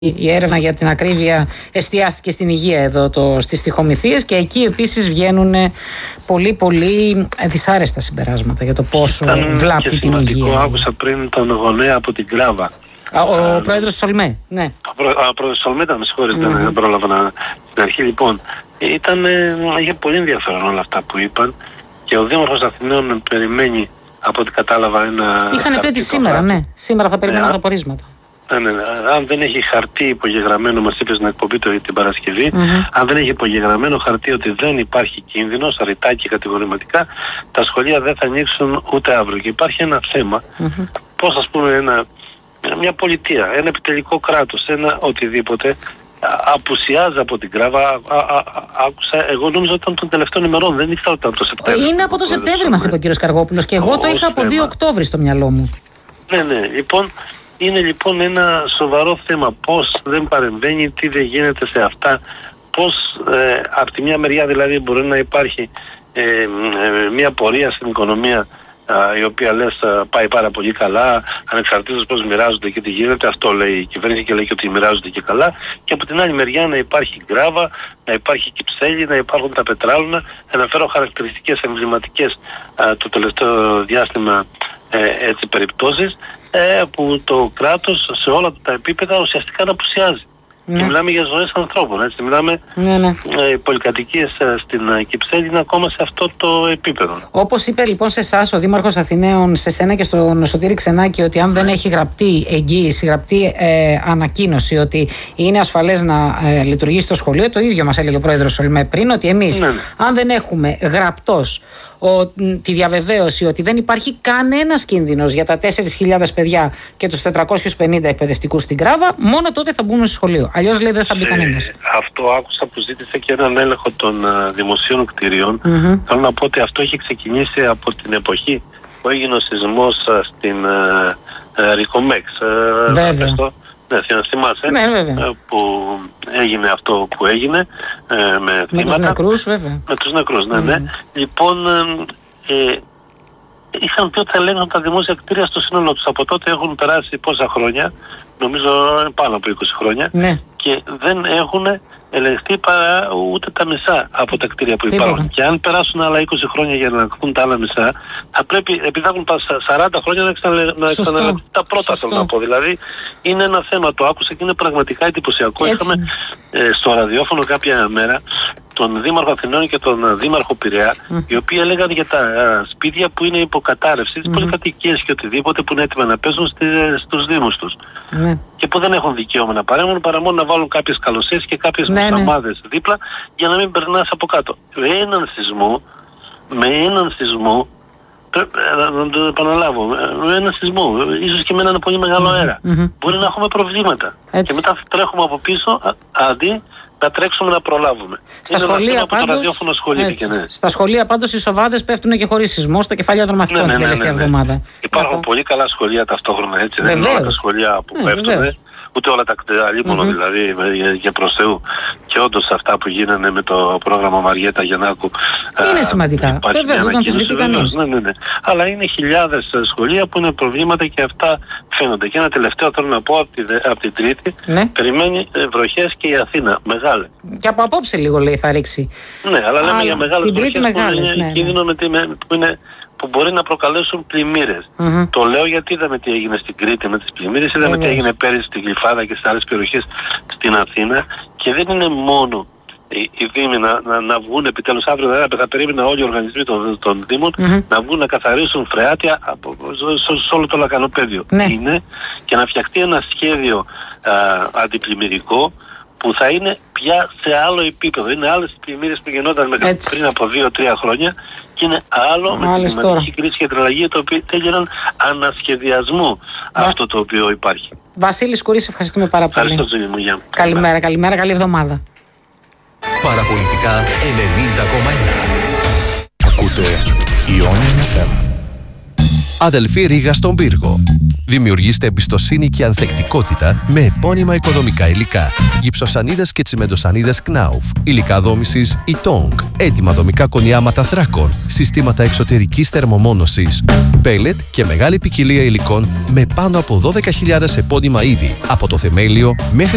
Η έρευνα για την ακρίβεια εστιάστηκε στην υγεία εδώ στις τοιχομηθείες και εκεί επίσης βγαίνουν πολύ δυσάρεστα συμπεράσματα για το πόσο βλάπτει την υγεία. Άκουσα πριν τον γονέα από την Κράβα. Ο πρόεδρος Σολμέ, ναι. Ο πρόεδρος Σολμέ ήταν, με συγχωρείτε, δεν πρόλαβα στην αρχή. Λοιπόν, είχε πολύ ενδιαφέρον όλα αυτά που είπαν και ο Δήμαρχος Αθηναίων περιμένει, από ό,τι κατάλαβα, ένα... Είχαν πει ότι σήμερα, ναι, σήμερα θα περιμένουν τα πορίσματα. Ναι. Αν δεν έχει χαρτί υπογεγραμμένο, μας είπε στην εκπομπή την Παρασκευή, αν δεν έχει υπογεγραμμένο χαρτί ότι δεν υπάρχει κίνδυνος, ρητά και κατηγορηματικά, τα σχολεία δεν θα ανοίξουν ούτε αύριο. Και υπάρχει ένα θέμα, πώς ας πούμε, μια πολιτεία, ένα επιτελικό κράτος, ένα οτιδήποτε, απουσιάζει από την Κράβα. Άκουσα, εγώ νόμιζα ότι ήταν των τελευταίων ημερών, δεν ήξερα ότι ήταν το Σεπτέμβριο. Είναι από το Σεπτέμβριο, μας είπε ο κ. Καργόπουλος, και εγώ το είχα από 2 Οκτώβρη στο μυαλό μου. Ναι, λοιπόν. Είναι λοιπόν ένα σοβαρό θέμα πώς δεν παρεμβαίνει, τι δεν γίνεται σε αυτά, πώς από τη μια μεριά δηλαδή μπορεί να υπάρχει μια πορεία στην οικονομία η οποία λες πάει πάρα πολύ καλά, ανεξαρτήτως πώς μοιράζονται και τι γίνεται, αυτό λέει η κυβέρνηση και λέει και ότι μοιράζονται και καλά, και από την άλλη μεριά να υπάρχει Γκράβα, να υπάρχει Κυψέλη, να υπάρχουν τα πετράλωνα. Αναφέρω χαρακτηριστικές εμβληματικές το τελευταίο διάστημα έτσι περιπτώσεις, που το κράτος σε όλα τα επίπεδα ουσιαστικά να απουσιάζει. Ναι. Και μιλάμε για ζωές ανθρώπων, έτσι. Μιλάμε πολυκατοικίες στην Κυψέλη είναι ακόμα σε αυτό το επίπεδο. Όπως είπε λοιπόν σε εσάς ο Δήμαρχος Αθηναίων, σε σένα και στον Σωτήρη Ξενάκη, ότι αν δεν έχει γραπτή εγγύηση, γραπτή ανακοίνωση ότι είναι ασφαλές να λειτουργήσει το σχολείο, το ίδιο μας έλεγε ο πρόεδρος Σολμέ πριν, ότι εμείς αν δεν έχουμε γραπτός τη διαβεβαίωση ότι δεν υπάρχει κανένας κίνδυνος για τα 4.000 παιδιά και τους 450 εκπαιδευτικούς στην Κράβα, μόνο τότε θα μπούμε στο σχολείο. Αλλιώς λέει δεν θα μπει κανένας. Αυτό άκουσα που ζήτησε και έναν έλεγχο των δημοσίων κτηρίων. Θέλω να πω ότι αυτό έχει ξεκινήσει από την εποχή που έγινε ο σεισμός στην Ρικομέξ. Βέβαια. Ναι, θυμάσαι, που έγινε αυτό που έγινε με θύματα. Τους νεκρούς, βέβαια. Με τους νεκρούς, ναι. Λοιπόν, είχαν πει ότι θα ελέγχουν τα δημόσια κτίρια στο σύνολο τους. Από τότε έχουν περάσει πόσα χρόνια, νομίζω πάνω από 20 χρόνια, και δεν έχουν ελεγχθεί ούτε τα μισά από τα κτίρια που υπάρχουν. Και αν περάσουν άλλα 20 χρόνια για να ελεγχθούν τα άλλα μισά, θα πρέπει, επειδή θα έχουν 40 χρόνια, να ξαναλεγχθούν τα πρώτα, θέλω να πω. Δηλαδή, είναι ένα θέμα, το άκουσα και είναι πραγματικά εντυπωσιακό. Είχαμε στο ραδιόφωνο κάποια μέρα τον Δήμαρχο Αθηνών και τον Δήμαρχο Πειραιά, οι οποίοι έλεγαν για τα σπίτια που είναι υποκατάρρευση, τις πολυκατοικίες και οτιδήποτε που είναι έτοιμα να πέσουν στους Δήμους τους. Και που δεν έχουν δικαίωμα να παρέμβουν παρά μόνο να βάλουν κάποιες καλοσίες και κάποιες μουσαμάδες δίπλα για να μην περνάς από κάτω. Με έναν σεισμό, να το επαναλάβω, με έναν σεισμό, ίσως και με έναν πολύ μεγάλο αέρα, μπορεί να έχουμε προβλήματα. Και μετά τρέχουμε από πίσω αντί να τρέξουμε να προλάβουμε. Στα σχολεία πάντως οι σοβάδες πέφτουν και χωρίς σεισμό στα κεφάλια των μαθητών την τελευταία εβδομάδα. Υπάρχουν πολύ καλά σχολεία ταυτόχρονα, έτσι. Δεν είναι όλα τα σχολεία που πέφτουν. Ούτε όλα τα κτίρια, λίμωνο δηλαδή, για προς Θεού. Και όντως αυτά που γίνανε με το πρόγραμμα Μαριέτα Γιαννάκου. Είναι σημαντικά. Βέβαια, δεν αμφισβητεί κανείς. Ναι. Αλλά είναι χιλιάδες σχολεία που είναι προβλήματα και αυτά φαίνονται. Και ένα τελευταίο θέλω να πω από την Τρίτη. Περιμένει βροχές και η Αθήνα. Μεγάλες. Και από απόψε λίγο λέει θα ρίξει. Ναι, αλλά λέμε για μεγάλες βροχές που είναι κίνδυνο που μπορεί να προκαλέσουν πλημμύρες. Το λέω γιατί είδαμε τι έγινε στην Κρήτη με τις πλημμύρες, είδαμε τι έγινε πέρυσι στην Γλυφάδα και σε άλλες περιοχές στην Αθήνα, και δεν είναι μόνο οι Δήμοι να βγουν επιτέλους αύριο, δηλαδή θα περίμενα όλοι οι οργανισμοί των Δήμων να βγουν να καθαρίσουν φρεάτια σε όλο το λακανοπέδιο. Είναι και να φτιαχτεί ένα σχέδιο αντιπλημμυρικό που θα είναι πια σε άλλο επίπεδο. Είναι άλλες πλημμύρες που γινόταν πριν από 2-3 χρόνια και είναι άλλο με την κλιματική κρίση και τρελαγία, το οποίο θέλει έναν ανασχεδιασμό αυτό το οποίο υπάρχει. Βασίλη Σκουρή, ευχαριστούμε πάρα πολύ. Ευχαριστώ, Τζίμι μου. Γεια. Καλημέρα, καλή εβδομάδα. Παραπολιτικά 90,1. Ακούτε Ion FM. Αδελφή Ρήγα στον πύργο. Δημιουργήστε εμπιστοσύνη και ανθεκτικότητα με επώνυμα οικοδομικά υλικά. Γυψοσανίδες και τσιμεντοσανίδες Knauf. Υλικά δόμησης Itong. Έτοιμα δομικά κονιάματα θράκων. Συστήματα εξωτερικής θερμομόνωσης. Πέλετ και μεγάλη ποικιλία υλικών με πάνω από 12.000 επώνυμα είδη. Από το θεμέλιο μέχρι